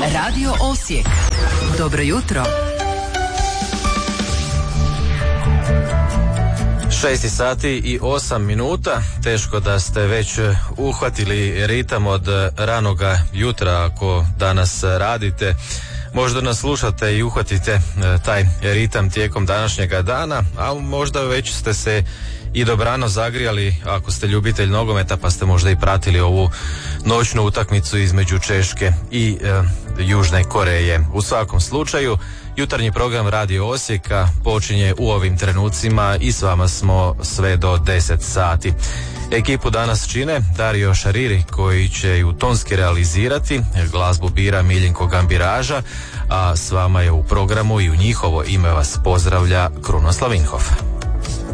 Radio Osijek. Dobro jutro. 6 sati i 8 minuta. Teško da ste već uhvatili ritam od ranoga jutra ako danas radite. Možda nas slušate i uhvatite taj ritam tijekom današnjega dana, a možda već ste se i dobrano zagrijali ako ste ljubitelj nogometa, pa ste možda i pratili ovu noćnu utakmicu između Češke i Južne Koreje. U svakom slučaju, jutarnji program Radio Osijeka počinje u ovim trenucima i s vama smo sve do 10 sati. Ekipu danas čine Dario Šariri, koji će ju tonski realizirati, glazbu bira Miljenko Gambiraža, a s vama je u programu i u njihovo ime vas pozdravlja Krunoslav Vinhof.